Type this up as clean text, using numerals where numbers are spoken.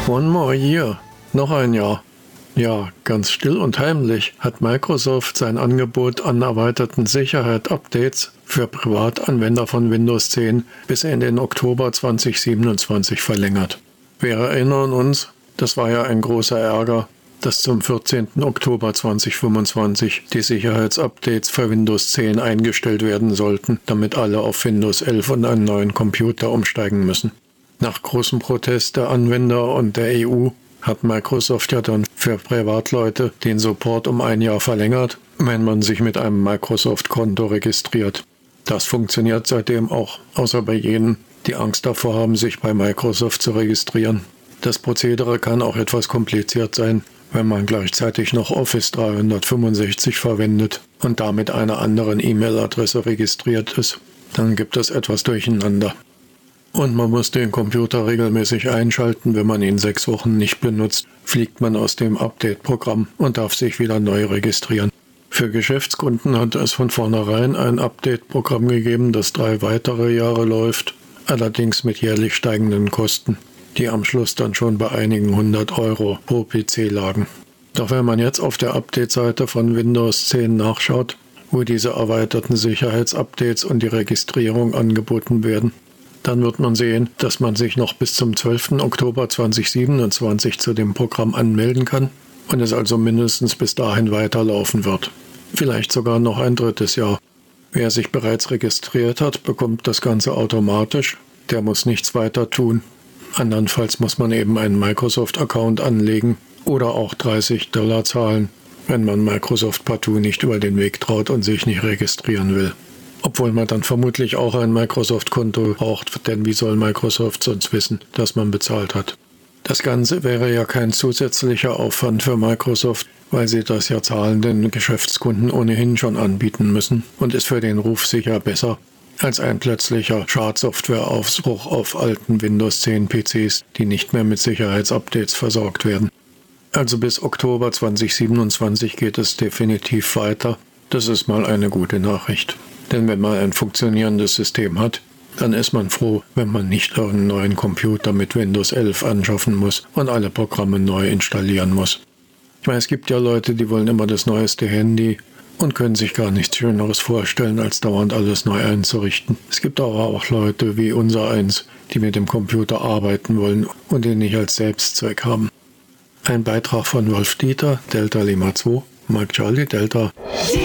One more year. Noch ein Jahr. Ja, ganz still und heimlich hat Microsoft sein Angebot an erweiterten Sicherheit-Updates für Privatanwender von Windows 10 bis in den Oktober 2027 verlängert. Wir erinnern uns, das war ja ein großer Ärger, dass zum 14. Oktober 2025 die Sicherheitsupdates für Windows 10 eingestellt werden sollten, damit alle auf Windows 11 und einen neuen Computer umsteigen müssen. Nach großem Protest der Anwender und der EU hat Microsoft ja dann für Privatleute den Support um ein Jahr verlängert, wenn man sich mit einem Microsoft-Konto registriert. Das funktioniert seitdem auch, außer bei jenen, die Angst davor haben, sich bei Microsoft zu registrieren. Das Prozedere kann auch etwas kompliziert sein, wenn man gleichzeitig noch Office 365 verwendet und damit einer anderen E-Mail-Adresse registriert ist. Dann gibt es etwas Durcheinander. Und man muss den Computer regelmäßig einschalten. Wenn man ihn 6 Wochen nicht benutzt, fliegt man aus dem Update-Programm und darf sich wieder neu registrieren. Für Geschäftskunden hat es von vornherein ein Update-Programm gegeben, das 3 weitere Jahre läuft, allerdings mit jährlich steigenden Kosten, die am Schluss dann schon bei einigen 100 € pro PC lagen. Doch wenn man jetzt auf der Update-Seite von Windows 10 nachschaut, wo diese erweiterten Sicherheitsupdates und die Registrierung angeboten werden, dann wird man sehen, dass man sich noch bis zum 12. Oktober 2027 zu dem Programm anmelden kann und es also mindestens bis dahin weiterlaufen wird. Vielleicht sogar noch ein 3. Jahr. Wer sich bereits registriert hat, bekommt das Ganze automatisch. Der muss nichts weiter tun. Andernfalls muss man eben einen Microsoft-Account anlegen oder auch $30 zahlen, wenn man Microsoft partout nicht über den Weg traut und sich nicht registrieren will. Obwohl man dann vermutlich auch ein Microsoft-Konto braucht, denn wie soll Microsoft sonst wissen, dass man bezahlt hat? Das Ganze wäre ja kein zusätzlicher Aufwand für Microsoft, weil sie das ja zahlenden Geschäftskunden ohnehin schon anbieten müssen und ist für den Ruf sicher besser als ein plötzlicher Schadsoftwareausbruch auf alten Windows 10 PCs, die nicht mehr mit Sicherheitsupdates versorgt werden. Also bis Oktober 2027 geht es definitiv weiter. Das ist mal eine gute Nachricht. Denn wenn man ein funktionierendes System hat, dann ist man froh, wenn man nicht einen neuen Computer mit Windows 11 anschaffen muss und alle Programme neu installieren muss. Ich meine, es gibt ja Leute, die wollen immer das neueste Handy und können sich gar nichts Schöneres vorstellen, als dauernd alles neu einzurichten. Es gibt aber auch Leute wie unser eins, die mit dem Computer arbeiten wollen und den nicht als Selbstzweck haben. Ein Beitrag von Wolf Dieter, Delta Lima 2, Mike Charlie Delta.